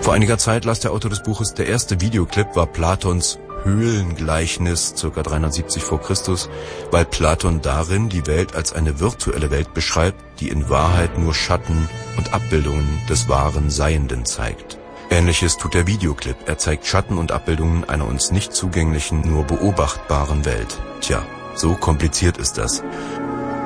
Vor einiger Zeit las der Autor des Buches, der erste Videoclip war Platons Höhlengleichnis, ca. 370 vor Christus, weil Platon darin die Welt als eine virtuelle Welt beschreibt, die in Wahrheit nur Schatten und Abbildungen des wahren Seienden zeigt. Ähnliches tut der Videoclip. Er zeigt Schatten und Abbildungen einer uns nicht zugänglichen, nur beobachtbaren Welt. Tja, so kompliziert ist das.